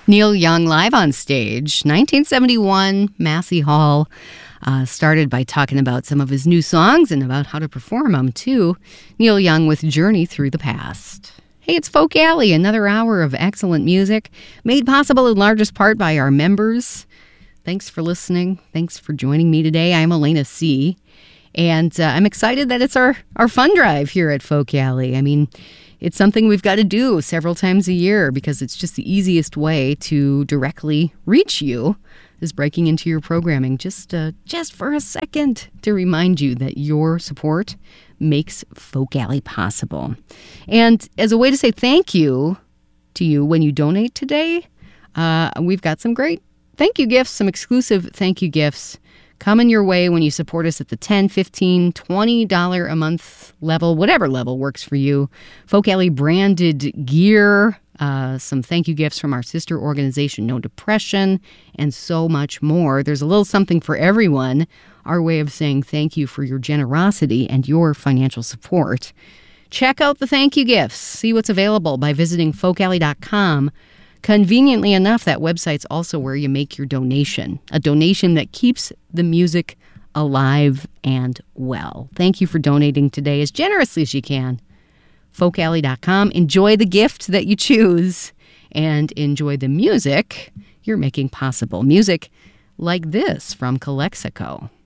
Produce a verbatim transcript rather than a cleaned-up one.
Neil Young live on stage, nineteen seventy-one, Massey Hall. Uh, started by talking about some of his new songs and about how to perform them, too. Neil Young with Journey Through the Past. Hey, it's Folk Alley, another hour of excellent music, made possible in largest part by our members. Thanks for listening. Thanks for joining me today. I'm Elena C., and uh, I'm excited that it's our, our fun drive here at Folk Alley. I mean, it's something we've got to do several times a year because it's just the easiest way to directly reach you is breaking into your programming just uh, just for a second to remind you that your support makes Folk Alley possible. And as a way to say thank you to you when you donate today, uh, we've got some great thank you gifts, some exclusive thank you gifts coming your way when you support us at the ten dollars, fifteen dollars, twenty dollars a month level, whatever level works for you. Folk Alley branded gear, uh, some thank you gifts from our sister organization, No Depression, and so much more. There's a little something for everyone, our way of saying thank you for your generosity and your financial support. Check out the thank you gifts. See what's available by visiting folk alley dot com. Conveniently enough, that website's also where you make your donation, a donation that keeps the music alive and well. Thank you for donating today as generously as you can. folk alley dot com. Enjoy the gift that you choose and enjoy the music you're making possible. Music like this from Calexico.